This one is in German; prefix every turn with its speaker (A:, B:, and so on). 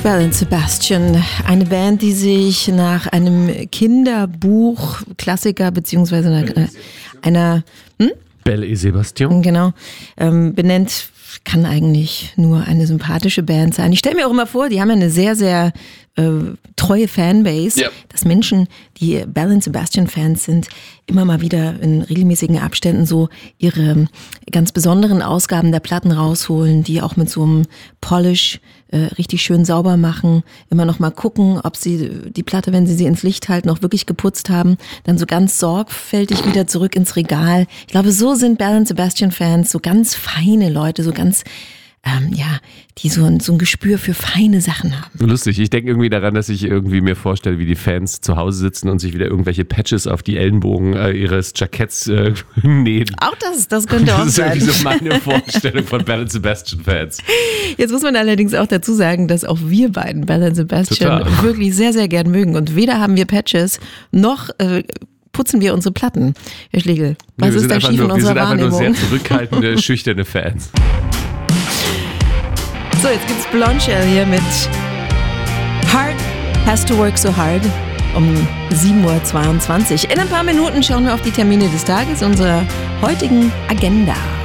A: Belle & Sebastian, eine Band, die sich nach einem Kinderbuch-Klassiker beziehungsweise einer
B: Belle et Sebastian.
A: Genau, benennt, kann eigentlich nur eine sympathische Band sein. Ich stelle mir auch immer vor, die haben ja eine sehr, sehr treue Fanbase, dass Menschen, die Belle & Sebastian-Fans sind, immer mal wieder in regelmäßigen Abständen so ihre ganz besonderen Ausgaben der Platten rausholen, die auch mit so einem Polish richtig schön sauber machen, immer noch mal gucken, ob sie die Platte, wenn sie ins Licht halten, auch wirklich geputzt haben, dann so ganz sorgfältig wieder zurück ins Regal. Ich glaube, so sind Belle & Sebastian-Fans, so ganz feine Leute, so ganz die so ein Gespür für feine Sachen haben.
B: Lustig, ich denke irgendwie daran, dass ich irgendwie mir vorstelle, wie die Fans zu Hause sitzen und sich wieder irgendwelche Patches auf die Ellenbogen ihres Jacketts nähen.
A: Auch das könnte auch sein.
B: Das ist irgendwie so meine Vorstellung von Belle & Sebastian-Fans.
A: Jetzt muss man allerdings auch dazu sagen, dass auch wir beiden Belle & Sebastian wirklich sehr, sehr gern mögen. Und weder haben wir Patches, noch putzen wir unsere Platten. Herr Schlegel, was ist da schief in unserer Wahrnehmung?
B: Wir sind einfach nur sehr zurückhaltende, schüchterne Fans.
A: So, jetzt gibt's Blondshell hier mit Hard Has to Work So Hard um 7:22 Uhr. In ein paar Minuten schauen wir auf die Termine des Tages unserer heutigen Agenda.